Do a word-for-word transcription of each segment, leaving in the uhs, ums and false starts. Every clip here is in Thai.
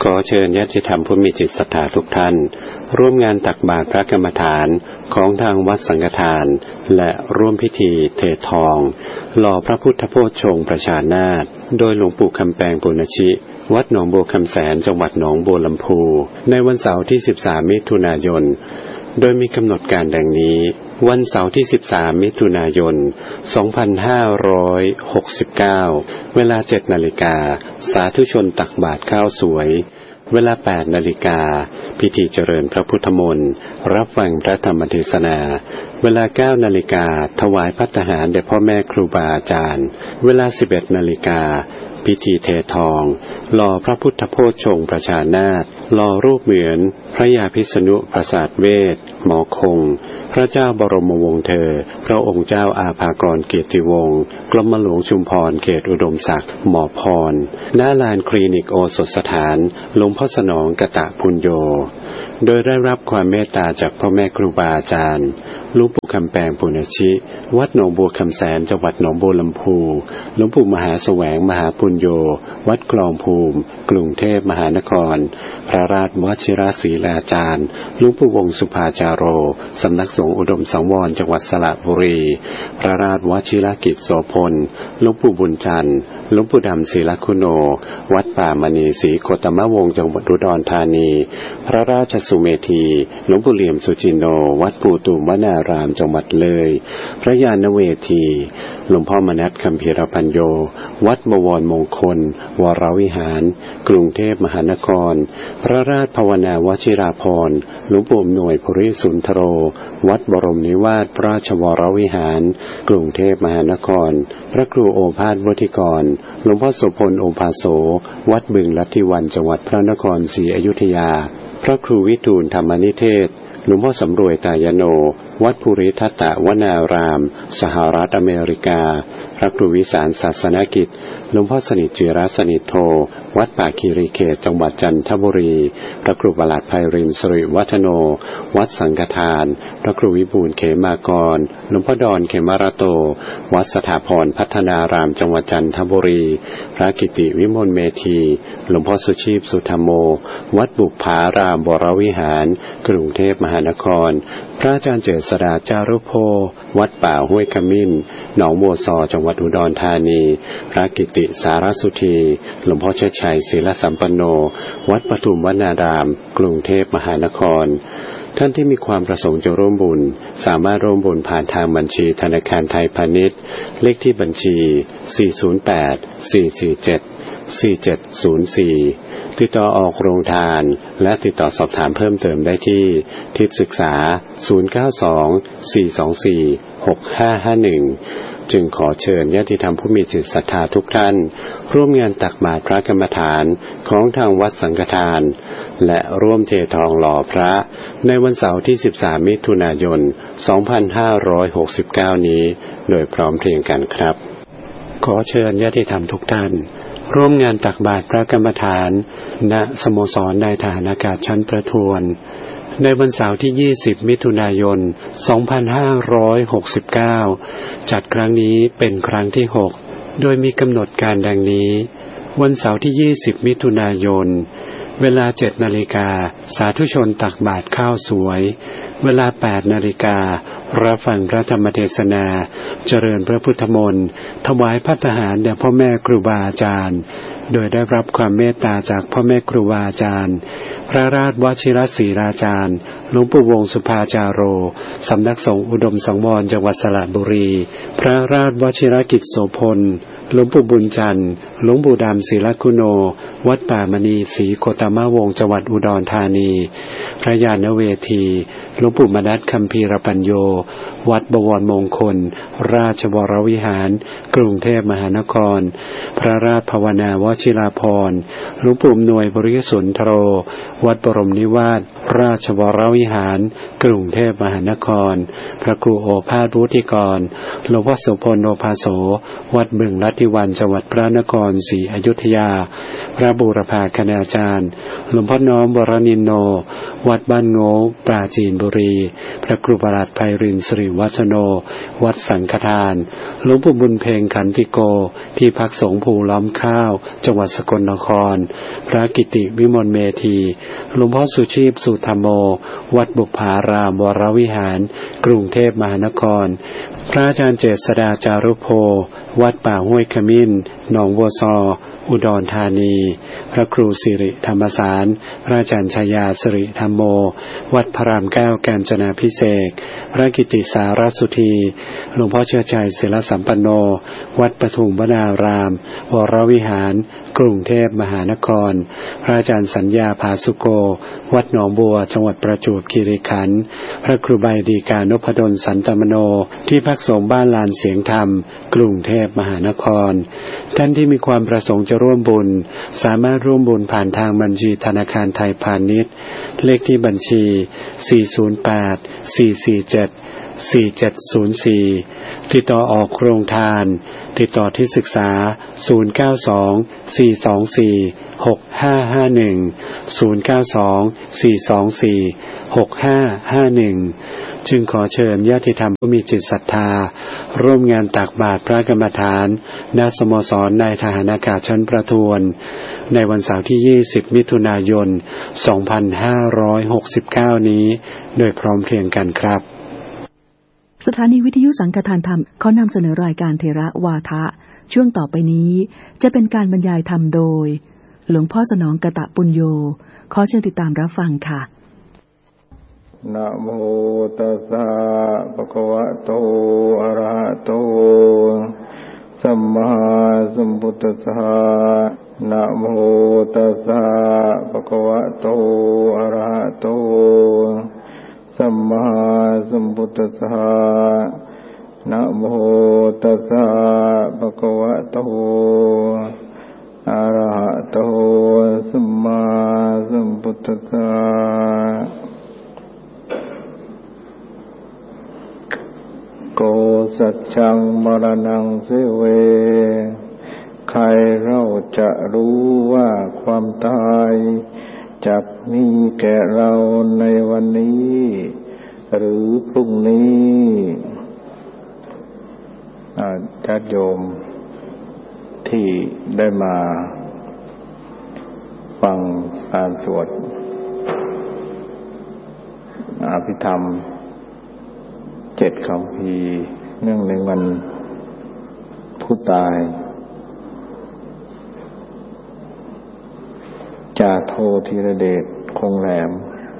ขอเชิญญาติธรรมผู้มีจิตศรัทธาทุกท่านร่วมงานตักบาตรพระกรรมฐานของทางวัดสังฆทานและร่วมพิธีเททองหล่อพระพุทธโพธิ์ชงประชานาถโดยหลวงปู่คำแปงปุณชิวัดหนองบัวคำแสนจังหวัดหนองบัวลำพูในวันเสาร์ที่สิบสามมิถุนายนโดยมีกำหนดการดังนี้วันเสาร์ที่สิบสามมิถุนายนสองพันห้าร้อยหกสิบเก้าเวลา เจ็ดนาฬิกาสาธุชนตักบาตรข้าวสวยเวลา แปดนาฬิกาพิธีเจริญพระพุทธมนต์รับฟังพระธรรมเทศนาเวลา เก้านาฬิกาถวายภัตตาหารแด่พ่อแม่ครูบาอาจารย์เวลา สิบเอ็ดนาฬิกาพิธีเททองหล่อพระพุทธโพธิ์ชงประชานาถหล่อรูปเหมือนพระยาพิษณุปราสาทเวทหมอคงพระเจ้าบรมวงศ์เธอพระองค์เจ้าอาภากรเกียรติวงศ์กรมหลวงชุมพรเขตอุดมศักดิ์หมอพรณลานคลินิกโอสถสถานหลวงพ่อสนองกตะพุญโญโดยได้รับความเมตตาจากพ่อแม่ครูบาอาจารย์หลวงปู่คำแปงปุณชิวัดหนองบัวคำแสนจังหวัดหนองบัวลำพูหลวงปู่มหาแสวงมหาปุญโญวัดคลองภูมิกรุงเทพมหานครพระราชวชิรศรีลาจารย์หลวงปู่วงศ์สุภาจาโรสำนักสงฆ์อุดมสังวรจังหวัดสระบุรีพระราชวชิรกิจโสพลหลวงปู่บุญจันทร์หลวงปู่ดำศรีลคุโนวัดป่ามณีศรีโคตมวงศ์จังหวัดอุดรธานีพระราชสุเมธีหลวงปู่เหลี่ยมสุจินโนวัดปู่ตูมวนารามจังหวัดเลยพระยานเวทีหลวงพ่อมนัสคัมภีรปัญโยวัดบวรมงคลวรวิหารกรุงเทพมหานครพระราชภาวนาวชิราภรณ์หลวงปู่หน่วยภูริสุนทโรวัดบรมนิวาสราชวรวิหารกรุงเทพมหานครพระครูโอภาสวุฒิกรหลวงพ่อโสพลโอภาโสวัดบึงลัทธิวันจังหวัดพระนครศรีอยุธยาพระครูวิทูลธรรมนิเทศหลวงพ่อสำรวยตายโนวัดภูริทัตตวนารามสหรัฐอเมริกาพระครูวิสารศาสนกิจหลวงพ่อสนิทจิรสนิทโธวัดป่าคีรีเขตจังหวัดจันทบุรีพระครูประหลัดไพรินทร์สิริวัฒโนวัดสังฆทานพระครูวิบูลย์เขมากรหลวงพ่อดอนเขมรโตวัดสถาพรพัฒนารามจังหวัดจันทบุรีพระกิติวิมลเมธีหลวงพ่อสุชีพสุธรรมโมวัดบุพารามวรวิหารกรุงเทพมหานครพระอาจารย์เจษฎาจารุโพวัดป่าห้วยขมิ้นหนองบัวซอจังหวัดอุดรธานีพระกิติสารสุธีหลวงพ่อเชษชัยศิลสัมปันโนวัดปทุมวนารามกรุงเทพมหานครท่านที่มีความประสงค์จะร่วมบุญสามารถร่วมบุญผ่านทางบัญชีธนาคารไทยพาณิชย์เลขที่บัญชีสี่ ศูนย์ แปด สี่ สี่ เจ็ด สี่ เจ็ด ศูนย์ สี่ติดต่อออกโรงทานและติดต่อสอบถามเพิ่มเติมได้ที่ทิศศึกษาศูนย์ เก้า สอง สี่ สอง สี่ หก ห้า ห้า หนึ่งจึงขอเชิญญาติธรรมผู้มีจิตศรัทธาทุกท่านร่วมงานตักบาตรพระกรรมฐานของทางวัดสังฆทานและร่วมเททองหล่อพระในวันเสาร์ที่สิบสามมิถุนายนสองพันห้าร้อยหกสิบเก้านี้โดยพร้อมเพรียงกันครับขอเชิญญาติธรรมทุกท่านร่วมงานตักบาตรพระกรรมฐานณสโมสรนายทหารอากาศชั้นประทวนในวันเสาร์ที่ยี่สิบมิถุนายนสองพันห้าร้อยหกสิบเก้าจัดครั้งนี้เป็นครั้งที่หกโดยมีกำหนดการดังนี้วันเสาร์ที่ยี่สิบมิถุนายนเวลา เจ็ดนาฬิกาสาธุชนตักบาตรข้าวสวยเวลา แปดนาฬิการับฟังพระธรรมเทศนาเจริญพระพุทธมนต์ถวายภัตตาหารแด่พ่อแม่ครูบาอาจารย์โดยได้รับความเมตตาจากพ่อแม่ครูบาอาจารย์พระราชวชิรศรีลาจารย์หลวงปู่วงศ์สุภาจาโรสำนักสงฆ์อุดมสังวรจังหวัดสระบุรีพระราชวชิรกิจโสพลหลวงปู่บุญจันทร์หลวงปู่ดำศรีลคุโนวัดป่ามณีศรีโคตมวงศ์จังหวัดอุดรธานีพระยานเวทีหลวงปู่มนัสคัมภีรปัญโยวัดบวรมงคลราชวรวิหารกรุงเทพมหานครพระราชภาวนาวชิราภรณ์หลวงปู่หน่วยภูริสุนทโรวัดบรมนิวาสราชวรวิหารกรุงเทพมหานครพระครูโอภาสวุฒิกรหลวงพ่อโสพลโอภาโสวัดบึงลัทธิวันจังหวัดพระนครศรีอยุธยาพระบูรพาคณาจารย์หลวงพ่อน้อมวรนินโนวัดบ้านโง่ปราจีนบุรีพระครูประหลัดไพรินทร์สิริวัฒโนวัดสังฆทานหลวงปู่บุญเพ็งขันติโกที่พักสงฆ์ภูล้อมข้าวจังหวัดสกลนครพระกิติวิมลเมธีหลวงพ่อสุชีพสุธรรมโมวัดบุพารามวรวิหารกรุงเทพมหานครพระอาจารย์เจษฎาจารุโพวัดป่าห้วยขมิ้นหนองบัวซออุดรธานีพระครูสิริธรรมสารพระอาจารย์ชายาสิริธรรมโมวัดพระรามเก้ากาญจนาภิเษกพระกิติสารสุธีหลวงพ่อเชื้อชัยศิลสัมปันโนวัดปทุมวนารามวรวิหารกรุงเทพมหานครพระอาจารย์สัญญาภาสุโกวัดหนองบัวจังหวัดประจวบคีรีขันธ์พระครูใบดีกานพดลสันตมโนที่พักสงฆ์บ้านลานเสียงธรรมกรุงเทพมหานครท่านที่มีความประสงค์จะร่วมบุญสามารถร่วมบุญผ่านทางบัญชีธนาคารไทยพาณิชย์เลขที่บัญชีสี่ ศูนย์ แปด สี่ สี่ เจ็ด สี่ เจ็ด ศูนย์ สี่ติดต่อออกโครงทานติดต่อที่ศึกษาศูนย์ เก้า สอง สี่ สอง สี่ หก ห้า ห้า หนึ่ง ศูนย์ เก้า สอง สี่ สอง สี่ หก ห้า ห้า หนึ่งจึงขอเชิญญาติธรรมผู้มีจิตศรัทธาร่วมงานตักบาตรพระกรรมฐานณสโมสรนายทหารอากาศชั้นประทวนในวันเสาร์ที่ยี่สิบมิถุนายนสองพันห้าร้อยหกสิบเก้านี้โดยพร้อมเพรียงกันครับสถานีวิทยุสังฆทานธรรมขอนำเสนอรายการเทระวาทะช่วงต่อไปนี้จะเป็นการบรรยายธรรมโดยหลวงพ่อสนองกตปุญโญขอเชิญติดตามรับฟังค่ะนะโมตัสสะภะคะวะโตอะระหะโตสัมมาสัมพุทธัสสะนะโมตัสสะภะคะวะโตอะระหะโตสัมมาสัมพุทธัสสะนะโมตัสสะภะคะวะโตอะระหะโตสัมมาสัมพุทธัสสะโกสัจฉังมรณังเสเวใครเราจะรู้ว่าความตายจักมีแก่เราในวันนี้หรือพรุ่งนี้ญาติโยมที่ได้มาฟังการสวดอภิธรรมเจ็ดคำพีเนื่องในวันผู้ตายจาโทธีรเดชคงแหลม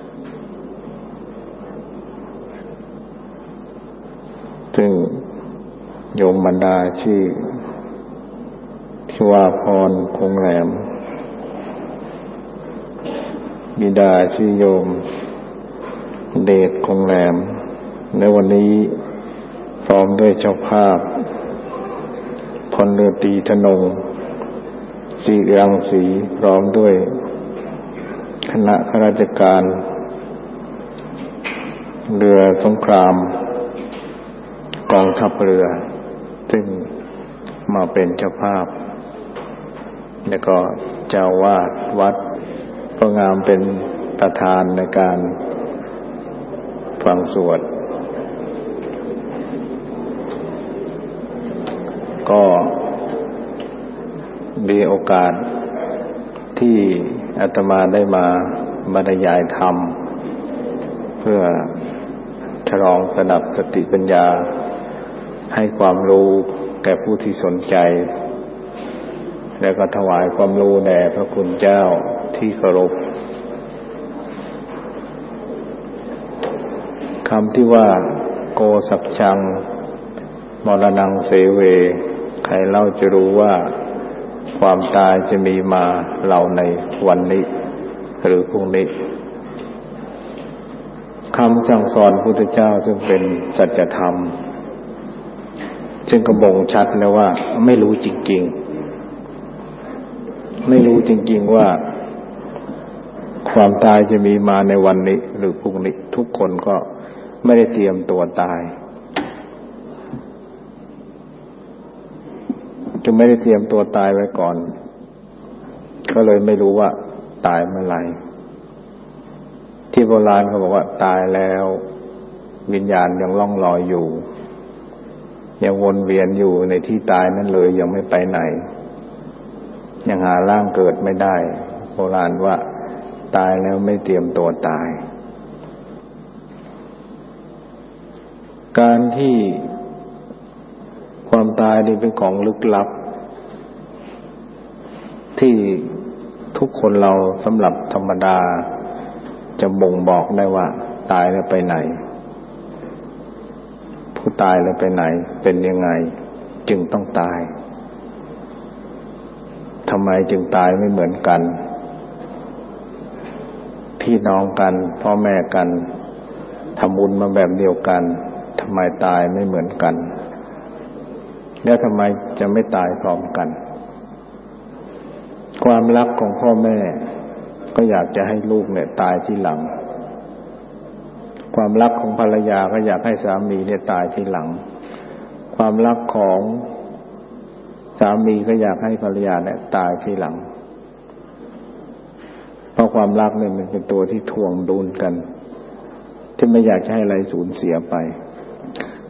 ซึ่งโยมบรรดาชื่อทิวาพรคงแหลมบิดาชื่อโยมเดชคงแหลมในวันนี้พร้อมด้วยเจ้าภาพพลเรือตรีธนงศรีรังสีพร้อมด้วยคณะข้าราชการเรือสงครามกองทัพเรือซึ่งมาเป็นเจ้าภาพแล้วก็เจ้าวาดวัดพระงามเป็นประธานในการฟังสวดก็มีโอกาสที่อาตมาได้มาบรรยายธรรมเพื่อฉลองสดับสติปัญญาให้ความรู้แก่ผู้ที่สนใจแล้วก็ถวายความรู้แด่พระคุณเจ้าที่เคารพคำที่ว่าโกสัจฉังมรณังเสเวใครเล่าจะรู้ว่าความตายจะมีมาเราในวันนี้หรือพรุ่งนี้คำสั่งสอนพุทธเจ้าซึ่งเป็นสัจธรรมซึ่งกระบ่งชัดนะว่าไม่รู้จริงๆไม่รู้จริงๆว่าความตายจะมีมาในวันนี้หรือพรุ่งนี้ทุกคนก็ไม่ได้เตรียมตัวตายจะไม่ได้เตรียมตัวตายไว้ก่อนก็เลยไม่รู้ว่าตายเมื่อไหร่ที่โบราณเขาบอกว่าตายแล้ววิญญาณยังล่องลอยอยู่ยังวนเวียนอยู่ในที่ตายนั่นเลยยังไม่ไปไหนยังหาร่างเกิดไม่ได้โบราณว่าตายแล้วไม่เตรียมตัวตายการที่ความตายนี่เป็นของลึกลับที่ทุกคนเราสำหรับธรรมดาจะบ่งบอกได้ว่าตายแล้วไปไหนผู้ตายแล้วไปไหนเป็นยังไงจึงต้องตายทำไมจึงตายไม่เหมือนกันพี่น้องกันพ่อแม่กันทำบุญมาแบบเดียวกันทำไมตายไม่เหมือนกันแล้วทำไมจะไม่ตายพร้อมกันความรักของพ่อแม่ก็อยากจะให้ลูกเนี่ยตายทีหลังความรักของภรรยาก็อยากให้สามีเนี่ยตายทีหลังความรักของสามีก็อยากให้ภรรยาเนี่ยตายทีหลังเพราะความรักเนี่ยมันเป็นตัวที่ทวงดุลกันที่ไม่อยากจะให้อะไรสูญเสียไป